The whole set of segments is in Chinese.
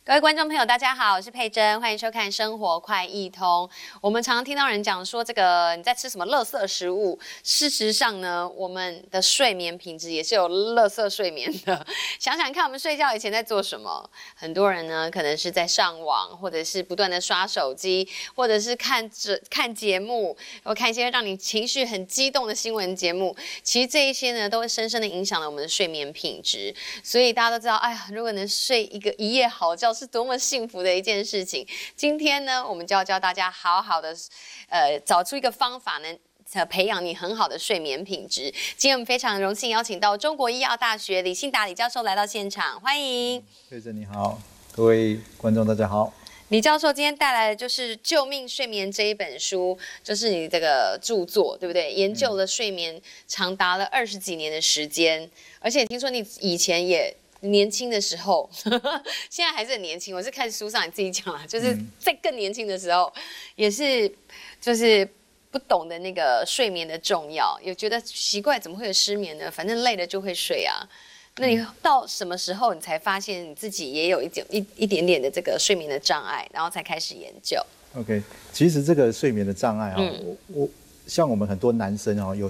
各位观众朋友，大家好，我是佩珍，欢迎收看《生活快易通》。我们常常听到人讲说，你在吃什么垃圾食物？事实上呢，我们的睡眠品质也是有垃圾睡眠的。想想看，我们睡觉以前在做什么？很多人呢，可能是在上网，或者是不断的刷手机，或者是看节目，或看一些让你情绪很激动的新闻节目。其实这一些呢，都会深深的影响了我们的睡眠品质。所以大家都知道，哎呀，如果能睡一夜好觉，是多么幸福的一件事情。今天呢，我们就要教大家好好的，找出一个方法能培养你很好的睡眠品质。今天我们非常荣幸邀请到中国医药大学李信达李教授来到现场，欢迎。 佩珍你好，各位观众大家好。 李教授今天带来的就是《救命睡眠》这一本书，就是你这个著作，对不对？研究了睡眠长达了20几年的时间，而且听说你以前也年轻的时候，现在还是很年轻。我是看书上你自己讲啦，就是在更年轻的时候，也是就是不懂得那个睡眠的重要，也觉得奇怪，怎么会有失眠呢？反正累了就会睡啊。那你到什么时候你才发现你自己也有一点点的这个睡眠的障碍，然后才开始研究 ？OK， 其实这个睡眠的障碍像我们很多男生有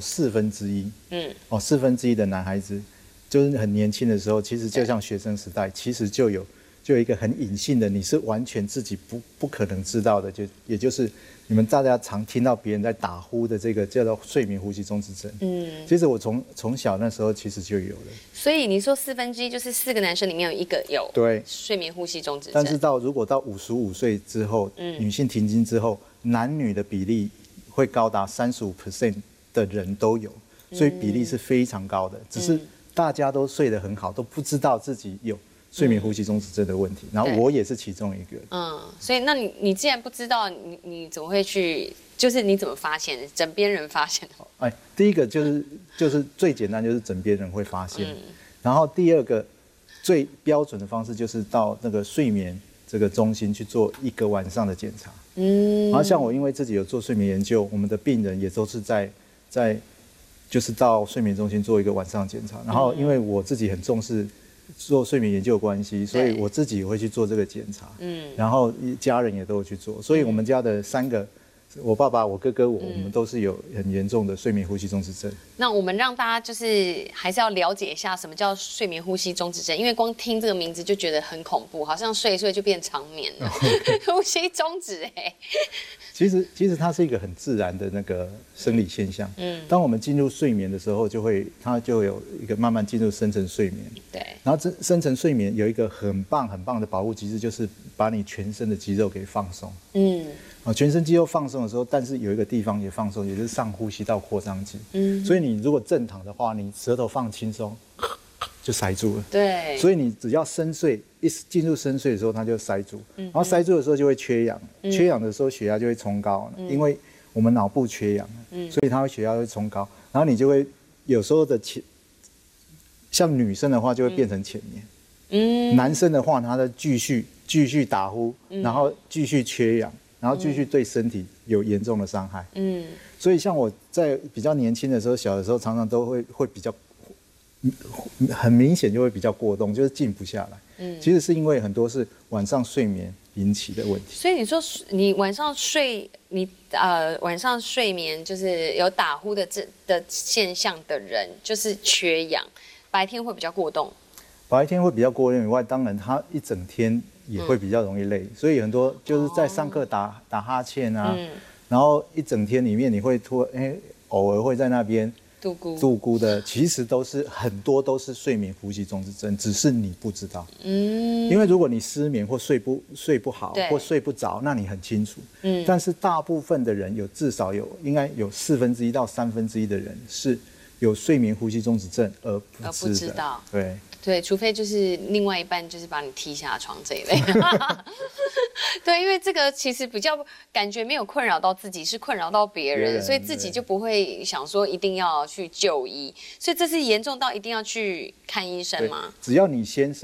1/4，1/4的男孩子。就是很年轻的时候，其实就像学生时代，其实就有一个很隐性的，你是完全自己不可能知道的，也就是你们大家常听到别人在打呼的这个叫做睡眠呼吸中止症。其实我从小那时候其实就有了。 所以你说1/4就是4个男生里面有1个有对睡眠呼吸中止症， 但是如果到55岁之后，女性停经之后，男女的比例会高达35% 的人都有，所以比例是非常高的，只是大家都睡得很好，都不知道自己有睡眠呼吸中止症的问题，然后我也是其中一个。 所以那你既然不知道，你怎么会去？就是你怎么发现？枕边人发现的？ 第一个就是最简单，就是枕边人会发现。然后第二个最标准的方式就是到那个睡眠这个中心去做1个晚上的检查。然后像我因为自己有做睡眠研究，我们的病人也都是在就是到睡眠中心做1个晚上检查，然后因为我自己很重视做睡眠研究的关系，所以我自己也会去做这个检查，然后家人也都有去做，所以我们家的3个，我爸爸、我哥哥、我们都是有很严重的睡眠呼吸中止症。 那我们让大家就是还是要了解一下什么叫睡眠呼吸中止症，因为光听这个名字就觉得很恐怖，好像睡一睡就变长眠了，呼吸中止其实它是一个很自然的那个生理现象。当我们进入睡眠的时候，它就有一个慢慢进入深层睡眠。 对。 然后深层睡眠有一个很棒的保护机制，就是把你全身的肌肉给放松。全身肌肉放松的时候，但是有一个地方也放松，也就是上呼吸道扩张肌。所以你如果正躺的话，你舌头放轻松，就塞住了。 对。 所以你只要深睡，一进入深睡的时候，它就塞住。然后塞住的时候就会缺氧，缺氧的时候血压就会冲高，因为我们脑部缺氧，所以它血压会冲高。然后你就会有时候的像女生的话就会变成浅眠，男生的话他就继续打呼，然后继续缺氧，然后继续对身体有严重的伤害。所以像我在比较年轻的时候，小的时候常常都会比较很明显就会比较过动，就是静不下来。其实是因为很多是晚上睡眠引起的问题。 所以你说你晚上晚上睡眠就是有打呼的现象的人，就是缺氧，白天会比较过动。 白天会比较过动以外，当然他一整天也会比较容易累，所以很多就是在上课打哈欠啊，然后一整天里面你会偶尔会在那边度孤的，其实很多都是睡眠呼吸中止症，只是你不知道。因为如果你失眠或睡不好或睡不着，那你很清楚。但是大部分的人至少应该有1/4到1/3的人是有睡眠呼吸中止症而不知道。 对，除非就是另外一半就是把你踢下床这一类。对，因为这个其实比较感觉没有困扰到自己，是困扰到别人，所以自己就不会想说一定要去就医。所以这是严重到一定要去看医生吗？ 只要你先